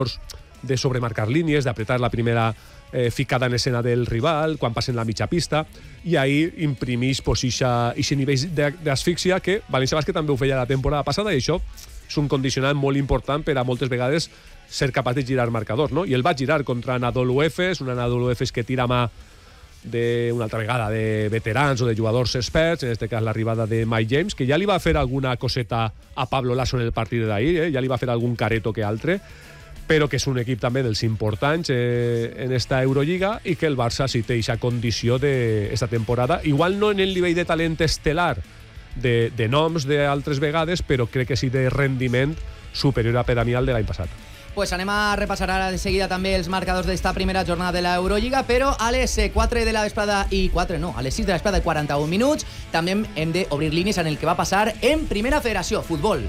de sobremarcar línies, d'apretar la primera ficada en escena del rival, quan passen la mitja pista, i ahir imprimeix aquest nivell d'asfíxia que València Bàsquet també ho feia la temporada passada, i això és un condicionant molt important per a moltes vegades ser capaç de girar marcadors, no? I el va girar contra Anadolu Efes, una Anadolu Efes que tira mà una altra vegada de veterans o de jugadors experts, en aquest cas l'arribada de Mike James, que ja li va fer alguna coseta a Pablo Lasso en el partit d'ahir, ja li va fer algun careto que altre, però que és un equip també dels importants en esta Eurolliga, i que el Barça sí té aquesta condició d'esta temporada, igual no en el nivell de talent estel·lar de noms d'altres vegades, però crec que sí de rendiment superior a Pedanial de l'any passat. Pues anem a repassar ara de seguida també els marcadors d'esta primera jornada de l'Eurolliga, però a les 4 de la vesprada a les 6 de la vesprada i 41 minuts també hem d'obrir línies en el que va passar en Primera Federació, futbol.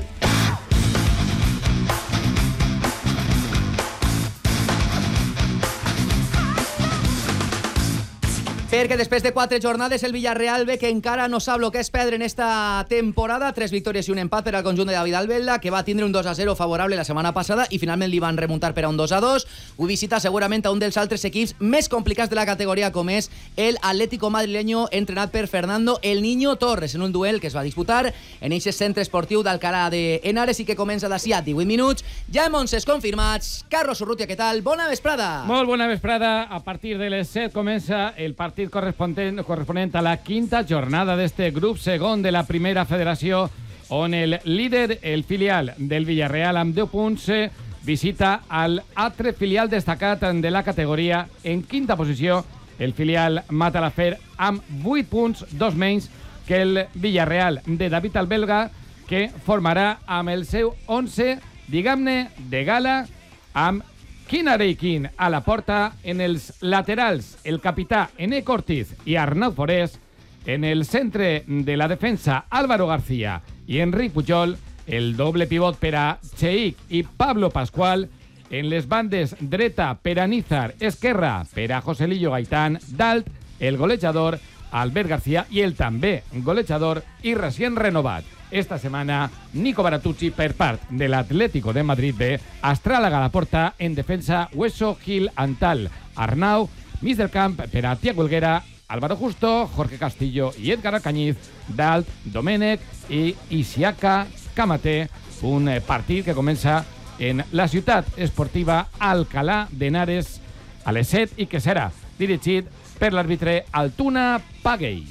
Perquè després de 4 jornades el Villarreal ve que encara no sap el que és perdre en esta temporada. 3 victòries i un empat per al conjunt de David Albelda, que va tindre un 2-0 favorable la setmana passada i finalment li van remuntar per a un 2-2. Ho visita segurament a un dels altres equips més complicats de la categoria, com és el Atlético madrileño, entrenat per Fernando el Niño Torres, en un duel que es va disputar en aquest centre esportiu d'Alcalá de Henares i que comença d'ací a 18 minuts. Ja hem 11 confirmats. Carlos Urrutia, què tal? Bona vesprada. Molt bona vesprada. A partir de les 7 comença el partit corresponent a la quinta jornada d'este grup segon de la Primera Federació, on el líder, el filial del Villarreal, amb 10 punts, visita al altre filial destacat de la categoria. En quinta posició, el filial Matalafer, amb 8 punts, 2 menys que el Villarreal de David Albelda, que formarà amb el seu 11, diguem-ne, de gala, amb Quin Areikin a la porta, en els laterals el capità Ené Ortiz i Arnau Forés, en el centre de la defensa Álvaro García i Enric Pujol, el doble pivot per a Cheik i Pablo Pascual, en les bandes dreta per a Nízar, esquerra per a Joselillo Gaitán, dalt el golejador Albert García i el també golejador i recient renovat esta setmana Nico Baratucci per part de l'Atlético de Madrid B, Astràlaga a la porta, en defensa Hueso Gil Antal, Arnau, mig del camp per a Tiago Helguera, Álvaro Justo, Jorge Castillo i Edgar Alcañiz, dalt Domènech i Isiaka Kamate, un partit que comença en la ciutat esportiva Alcalá de Henares a les 7 i que serà dirigit per l'àrbitre Altuna Paguei.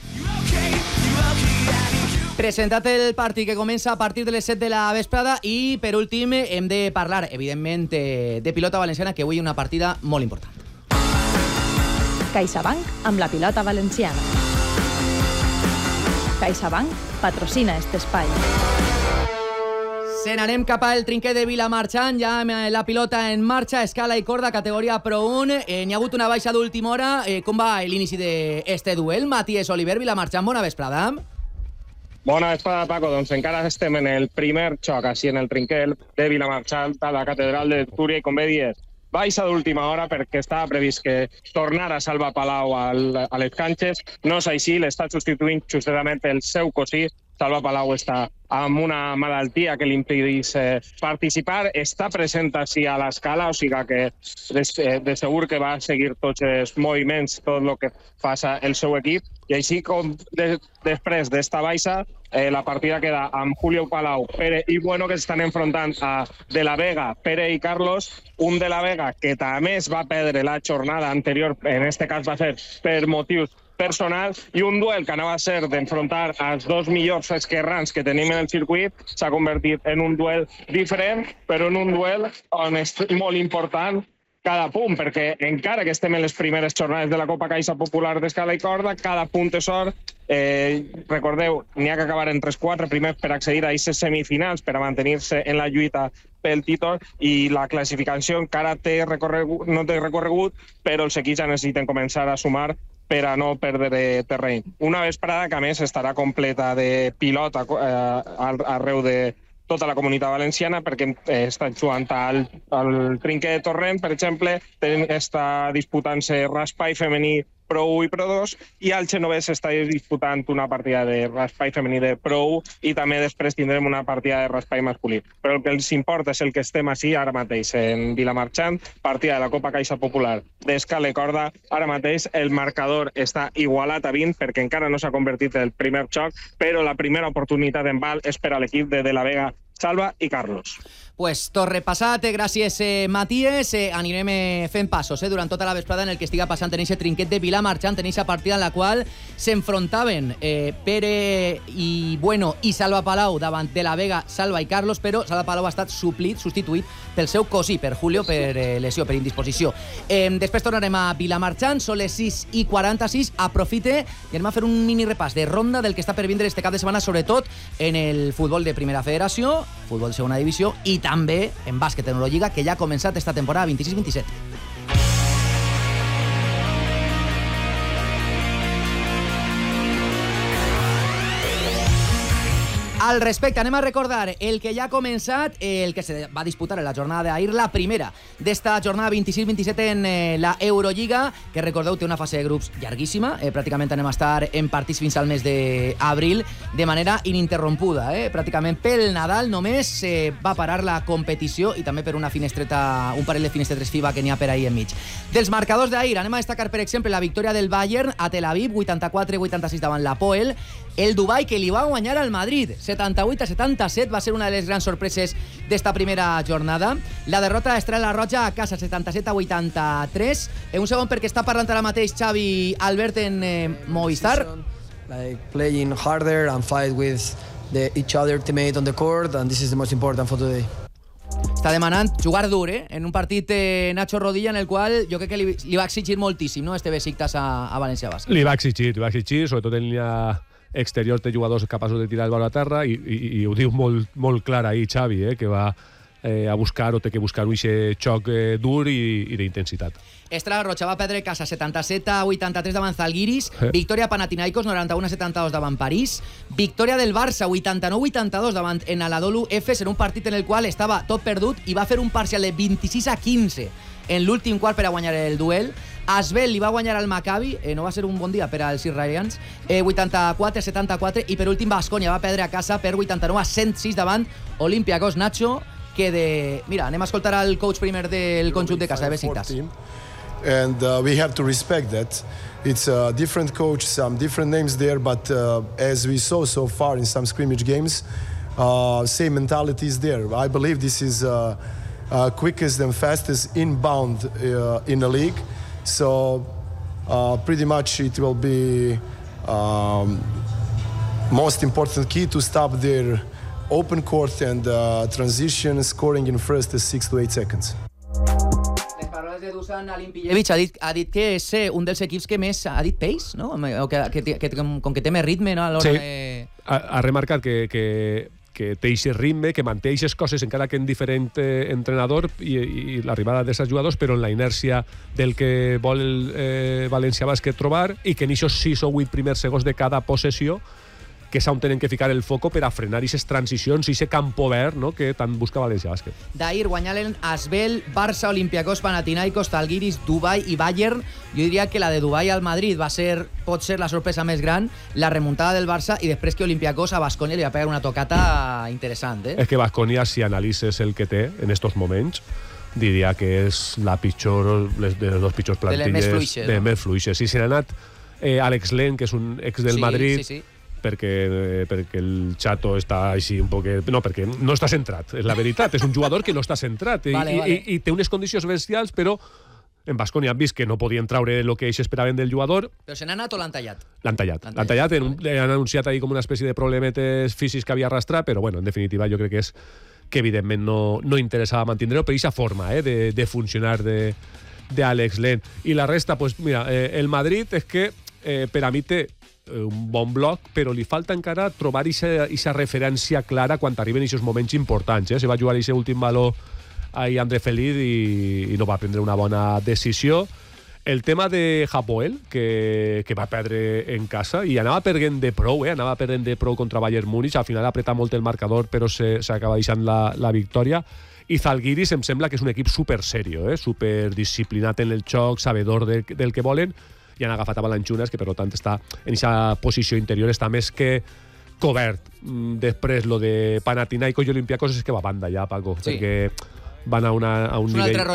Presentat el partit que comença a partir de les 7 de la vesprada i, per últim, hem de parlar, evidentment, de pilota valenciana, que avui una partida molt important. CaixaBank amb la pilota valenciana. CaixaBank patrocina este espai. Se n'anem cap al trinquet de Vilamarxant, ja amb la pilota en marxa, escala i corda, categoria Pro 1. N'hi ha hagut una baixa d'última hora. Com va l'inici d'este duel? Matías Oliver, Vilamarxant, bona vesprada. Bona vesprada, Paco. Doncs encara estem en el primer xoc, així en el trinquet de Vilamarxant, a la catedral de Túria, i com bé dies, baixa d'última hora perquè estava previst que tornara Salva Palau a les canxes. No és així, l'està substituint justament el seu cosí. Salva Palau està amb una malaltia que li impedeix participar. Està present així a l'escala, o sigui que de segur que va seguir tots els moviments, tot el que fa el seu equip. I així com després d'esta baixa, la partida queda amb Julio Palau, Pere i Bueno, que s'estan enfrontant a De la Vega, Pere i Carlos. Un De la Vega que també es va perdre la jornada anterior, en este cas va ser per motius personals, i un duel que anava a ser d'enfrontar els dos millors esquerrans que tenim en el circuit s'ha convertit en un duel diferent, però en un duel on és molt important cada punt, perquè encara que estem en les primeres jornades de la Copa Caixa Popular d'Escala i Corda, cada punt és or. Recordeu, n'hi ha que acabar en 3-4 primer per accedir a aquestes semifinals, per a mantenir-se en la lluita pel títol, i la classificació encara no té recorregut, però els equips ja necessiten començar a sumar per a no perdre terreny. Una vesprada que, a més, estarà completa de pilota arreu de tota la comunitat valenciana, perquè estan jugant al trinquet de Torrent, per exemple, està disputant-se Raspai femení Pro 1 i Pro 2, i al Genovés s'està disputant una partida de raspall femení de Pro 1 i també després tindrem una partida de raspall masculí. Però el que els importa és el que estem així ara mateix en Vilamarxant, partida de la Copa Caixa Popular d'escala i corda. Ara mateix el marcador està igualat a 20 perquè encara no s'ha convertit el primer xoc, però la primera oportunitat en val és per a l'equip de la Vega, Salva i Carlos. Pues tot repassat, gràcies Matías, anirem fent passos durant tota la vesprada en el que estiga passant en aquest trinquet de Vilamarxant, en aquesta partida en la qual s'enfrontaven Pere i Bueno i Salva Palau davant de la Vega, Salva i Carlos, però Salva Palau ha estat substituït pel seu cosí, per Julio, per lesió, per indisposició. Després tornarem a Vilamarxant, són les 6:46, aprofite i anem a fer un mini repàs de ronda del que està per vindre este cap de setmana, sobretot en el futbol de Primera Federació, futbol de Segona Divisió i també en bàsquet en Eurolliga, que ja ha començat esta temporada 26-27. Al respecte, anem a recordar el que ja ha començat, el que se va disputar en la jornada d'ahir, la primera d'esta jornada 26-27 en la Eurolliga, que recordeu té una fase de grups llarguíssima, pràcticament anem a estar en partits fins al mes d'abril de manera ininterrompuda, pràcticament pel Nadal només va parar la competició i també per una finestreta, un parell de finestretes FIBA que n'hi ha per ahir enmig. Dels marcadors d'ahir anem a destacar, per exemple, la victòria del Bayern a Tel Aviv, 84-86 davant l'Hapoel, el Dubai que li va guanyar al Madrid 78-77, va ser una de les grans sorpreses d'esta primera jornada. La derrota d'Estrela Roja a casa 77-83. Un segon, perquè està parlant ara mateix Xavi Albert en Movistar. Like playing harder and fight with each other teammate on the court, and this is the most important for today. Està demanant jugar dur, en un partit Nacho Rodilla en el qual jo crec que li va exigir moltíssim, no, este Besiktas a València Bàsquet. Li va exigir, sobretot en línia exterior té jugadors capaços de tirar el bal a terra i ho diu molt clar ahir Xavi, que va a buscar o té que buscar un xoc dur i d'intensitat. Estrela Roja va perdre casa 77-83 davant Zalgiris, victòria Panathinaikos 91-72 davant París, victòria del Barça 89-82 davant en Anadolu Efes, en un partit en el qual estava tot perdut i va fer un parcial de 26-15 en l'últim quart per a guanyar el duel. Asbel li va guanyar al Maccabi, no va ser un bon dia per als israelians, 84-74, i per últim Baskonia va perdre a casa per 89-106 davant Olympiacos. Nacho, que mira, anem a escoltar al coach primer del conjunt de casa de Besiktas. And we have to respect that. It's a different coach, some different names there, but as we saw so far in some scrimmage games, same mentality is there. I believe this is quickest and fastest inbound in the league. So pretty much it will be most important key to stop their open court and transition scoring in first 6 to 8 seconds. Les paraules de Dusan Alimpijevic ha dit que és un dels equips que més ha dit pace, no? Com que té més ritme, no? Sí, ha remarcat que té aquest ritme, que manté aquestes coses encara que en diferent entrenador i l'arribada d'aquests jugadors, però en la inèrcia del que vol el València Bàsquet trobar, i que en aquests 6 o 8 primers segons de cada possessió que és on tenen que ficar el foco per a frenar aquestes transicions i aquest camp obert, no?, que tant busca València Bàsquet. D'ahir guanyaren Asbel, Barça, Olympiacos, Panathinaikos, Zalgiris, Dubai i Bayern. Jo diria que la de Dubai al Madrid pot ser la sorpresa més gran, la remuntada del Barça, i després que Olympiacos a Baskonia li va pegar una tocata interessant. És que Baskonia, si analitzes el que té en estos moments, diria que és la pitjor, de les dos pitjors plantilles, de les més fluixes. Si se n'ha anat Alex Len, que és un ex del Madrid, perquè el Chato està així un poc... No, perquè no està centrat, és la veritat. És un jugador que no està centrat i té unes condicions bestials, però en Baskonia han vist que no podien traure el que ells esperaven del jugador. Però se n'ha anat o l'han tallat? L'han tallat. Han anunciat ahí com una espècie de problemetes físics que havia arrastrat, però bueno, en definitiva jo crec que és que evidentment no interessava mantindre-ho per aquesta forma de funcionar d'Alex Len. I la resta, pues mira, el Madrid és que per a mi té un bon bloc, però li falta encara trobar aquesta referència clara quan arriben aquests moments importants. Se va jugar aquest últim valor ahir André Feliz i no va prendre una bona decisió. El tema de Hapoel, que va perdre en casa i anava perdent de prou, contra Bayern Múnich. Al final ha apretat molt el marcador, però s'acaba deixant la victòria. I Zalgiris em sembla que és un equip super serio, super disciplinat en el joc, sabedor del que volen, i han agafat a Balanchunas, que per tant està en aquesta posició interior, està més que cobert. Després, lo de Panathinaikos i Olympiacos és que va a banda ja, Paco, Sí. perquè van a un És un nivell... altre